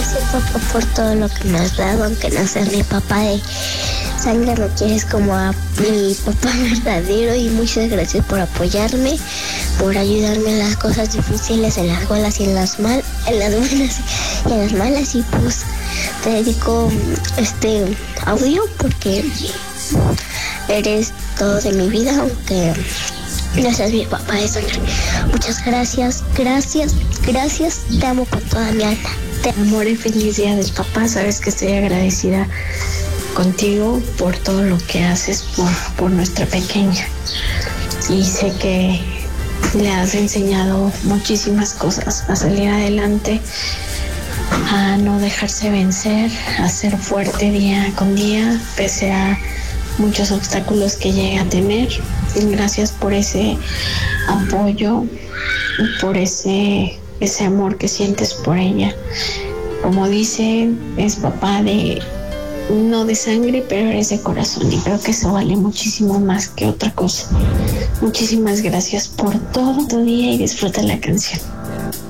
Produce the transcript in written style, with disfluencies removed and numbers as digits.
Gracias, papá, por todo lo que me has dado, aunque no seas mi papá de sangre, no quieres como a mi papá verdadero. Y muchas gracias por apoyarme, por ayudarme en las cosas difíciles, en las buenas y en las buenas y en las malas. Y pues te dedico este audio porque eres todo de mi vida, aunque no seas mi papá de sangre. Muchas gracias, te amo con toda mi alma. Amor y feliz día del papá. Sabes que estoy agradecida contigo por todo lo que haces por nuestra pequeña, y sé que le has enseñado muchísimas cosas: a salir adelante, a no dejarse vencer, a ser fuerte día con día pese a muchos obstáculos que llegue a tener. Y gracias por ese apoyo, por ese amor que sientes por ella. Como dice, es papá no de sangre, pero eres de corazón, y creo que eso vale muchísimo más que otra cosa. Muchísimas gracias por todo tu día y disfruta la canción.